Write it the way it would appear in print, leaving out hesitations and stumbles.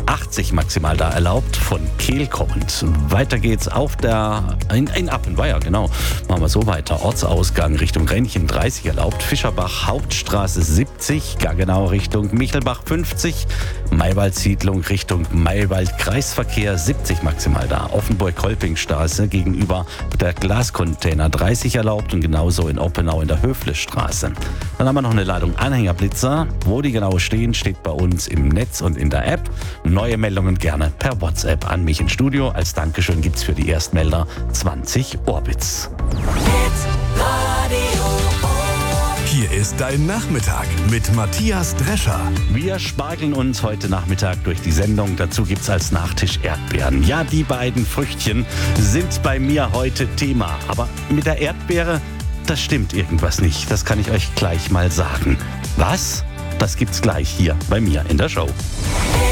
80 maximal da erlaubt, von Kehl kommend. Weiter geht's in Appenweier, genau. Machen wir so weiter. Ortsausgang Richtung Rennchen 30 erlaubt, Fischerbach Hauptstraße 70, Gaggenau Richtung Michelbach 50, Maywald-Siedlung Richtung Maywald-Kreisverkehr 70 maximal da. Offenburg-Kolpingstraße gegenüber der Glascontainer 30 erlaubt und genauso in Oppenau in der Höflestraße. Dann haben wir noch eine Ladung Anhängerblitzer. Wo die genau stehen, steht bei uns im Netz und in der App. Neue Meldungen gerne per WhatsApp an mich ins Studio. Als Dankeschön gibt's für die Erstmelder 20 Orbits. Hier ist dein Nachmittag mit Matthias Drescher. Wir spargeln uns heute Nachmittag durch die Sendung. Dazu gibt's als Nachtisch Erdbeeren. Ja, die beiden Früchtchen sind bei mir heute Thema. Aber mit der Erdbeere, das stimmt irgendwas nicht. Das kann ich euch gleich mal sagen. Was? Das gibt's gleich hier bei mir in der Show.